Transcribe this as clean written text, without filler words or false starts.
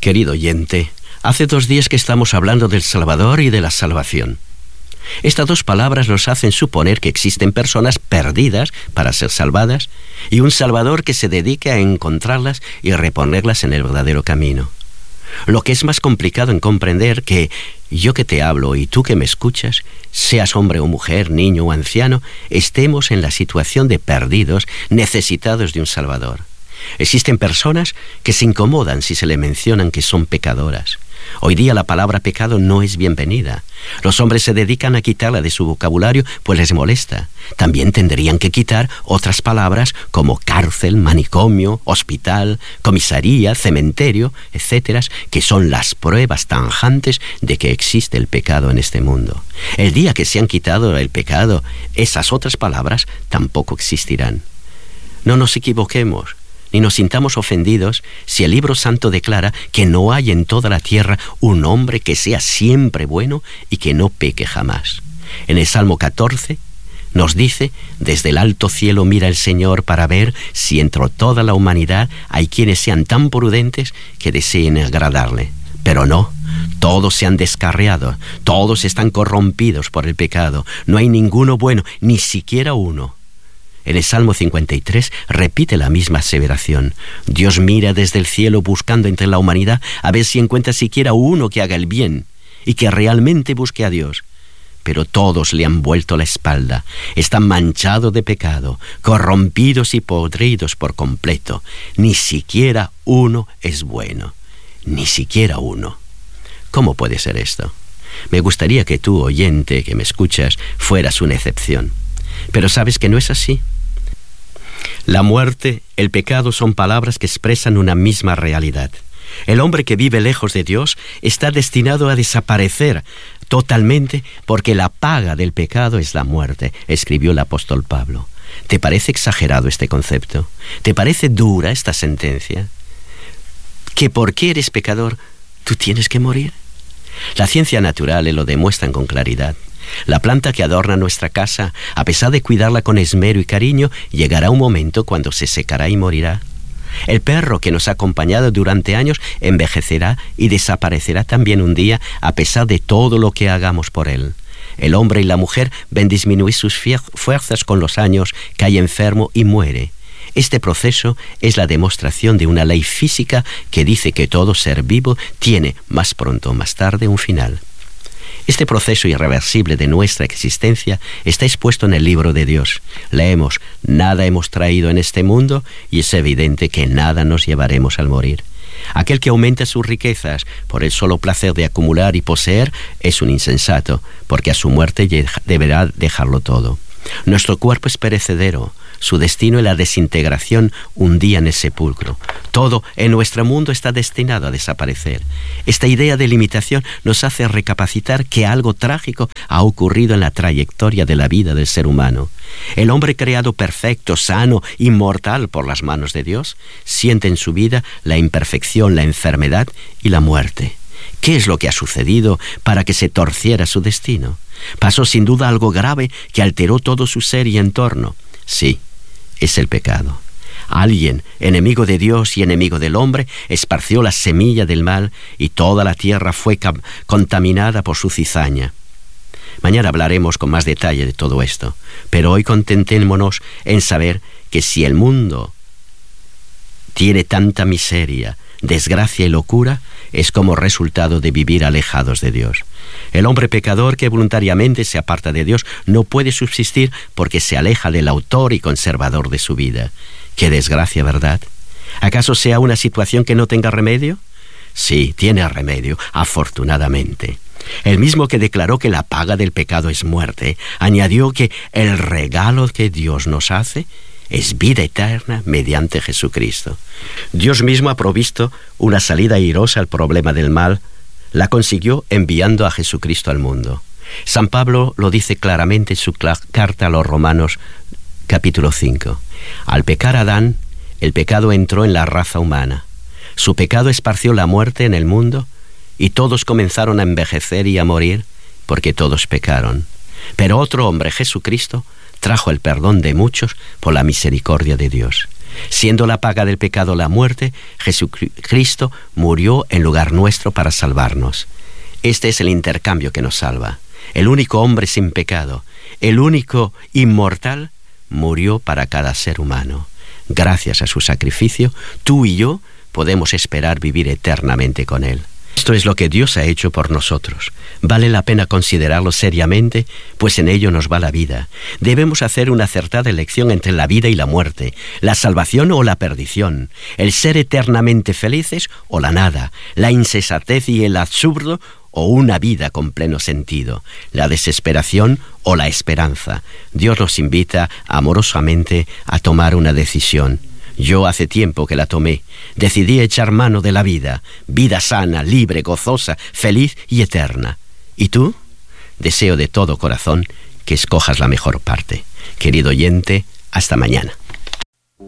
Querido oyente, hace 2 días que estamos hablando del Salvador y de la salvación. Estas 2 palabras nos hacen suponer que existen personas perdidas para ser salvadas y un Salvador que se dedique a encontrarlas y reponerlas en el verdadero camino. Lo que es más complicado en comprender que yo que te hablo y tú que me escuchas, seas hombre o mujer, niño o anciano, estemos en la situación de perdidos, necesitados de un Salvador. Existen personas que se incomodan si se le mencionan que son pecadoras. Hoy día la palabra pecado no es bienvenida. Los hombres se dedican a quitarla de su vocabulario pues les molesta. También tendrían que quitar otras palabras como cárcel, manicomio, hospital, comisaría, cementerio, etcétera, que son las pruebas tajantes de que existe el pecado en este mundo. El día que se han quitado el pecado, esas otras palabras tampoco existirán. No nos equivoquemos, ni nos sintamos ofendidos si el libro santo declara que no hay en toda la tierra un hombre que sea siempre bueno y que no peque jamás. En el Salmo 14 nos dice: desde el alto cielo mira el Señor para ver si entre toda la humanidad hay quienes sean tan prudentes que deseen agradarle. Pero no, todos se han descarriado, todos están corrompidos por el pecado, no hay ninguno bueno, ni siquiera uno. En el Salmo 53 repite la misma aseveración. Dios mira desde el cielo buscando entre la humanidad a ver si encuentra siquiera uno que haga el bien y que realmente busque a Dios. Pero todos le han vuelto la espalda, están manchados de pecado, corrompidos y podridos por completo. Ni siquiera uno es bueno, ni siquiera uno. ¿Cómo puede ser esto? Me gustaría que tú, oyente, que me escuchas, fueras una excepción. Pero sabes que no es así. La muerte, el pecado son palabras que expresan una misma realidad. El hombre que vive lejos de Dios está destinado a desaparecer totalmente porque la paga del pecado es la muerte, escribió el apóstol Pablo. ¿Te parece exagerado este concepto? ¿Te parece dura esta sentencia? ¿Que porque eres pecador, tú tienes que morir? La ciencia natural lo demuestra con claridad. La planta que adorna nuestra casa, a pesar de cuidarla con esmero y cariño, llegará un momento cuando se secará y morirá. El perro que nos ha acompañado durante años envejecerá y desaparecerá también un día, a pesar de todo lo que hagamos por él. El hombre y la mujer ven disminuir sus fuerzas con los años, cae enfermo y muere. Este proceso es la demostración de una ley física que dice que todo ser vivo tiene, más pronto o más tarde, un final. Este proceso irreversible de nuestra existencia está expuesto en el libro de Dios. Leemos: nada hemos traído en este mundo y es evidente que nada nos llevaremos al morir. Aquel que aumenta sus riquezas por el solo placer de acumular y poseer es un insensato, porque a su muerte deberá dejarlo todo. Nuestro cuerpo es perecedero, su destino es la desintegración un día en el sepulcro. Todo en nuestro mundo está destinado a desaparecer. Esta idea de limitación nos hace recapacitar que algo trágico ha ocurrido en la trayectoria de la vida del ser humano. El hombre creado perfecto, sano, inmortal por las manos de Dios, siente en su vida la imperfección, la enfermedad y la muerte. ¿Qué es lo que ha sucedido para que se torciera su destino? Pasó sin duda algo grave que alteró todo su ser y entorno. Sí, es el pecado. Alguien, enemigo de Dios y enemigo del hombre, esparció la semilla del mal y toda la tierra fue contaminada por su cizaña. Mañana hablaremos con más detalle de todo esto, pero hoy contentémonos en saber que si el mundo tiene tanta miseria, desgracia y locura, es como resultado de vivir alejados de Dios. El hombre pecador que voluntariamente se aparta de Dios no puede subsistir porque se aleja del autor y conservador de su vida. ¡Qué desgracia!, ¿verdad? ¿Acaso sea una situación que no tenga remedio? Sí, tiene remedio, afortunadamente. El mismo que declaró que la paga del pecado es muerte, añadió que el regalo que Dios nos hace es vida eterna mediante Jesucristo. Dios mismo ha provisto una salida airosa al problema del mal. La consiguió enviando a Jesucristo al mundo. San Pablo lo dice claramente en su carta a los Romanos, capítulo 5. Al pecar Adán, el pecado entró en la raza humana. Su pecado esparció la muerte en el mundo y todos comenzaron a envejecer y a morir porque todos pecaron. Pero otro hombre, Jesucristo, trajo el perdón de muchos por la misericordia de Dios. Siendo la paga del pecado la muerte, Jesucristo murió en lugar nuestro para salvarnos. Este es el intercambio que nos salva. El único hombre sin pecado, el único inmortal, murió para cada ser humano. Gracias a su sacrificio, tú y yo podemos esperar vivir eternamente con Él. Esto es lo que Dios ha hecho por nosotros. Vale la pena considerarlo seriamente, pues en ello nos va la vida. Debemos hacer una acertada elección entre la vida y la muerte, la salvación o la perdición, el ser eternamente felices o la nada, la insensatez y el absurdo o una vida con pleno sentido, la desesperación o la esperanza. Dios nos invita amorosamente a tomar una decisión. Yo hace tiempo que la tomé. Decidí echar mano de la vida, vida sana, libre, gozosa, feliz y eterna. ¿Y tú? Deseo de todo corazón que escojas la mejor parte. Querido oyente, hasta mañana.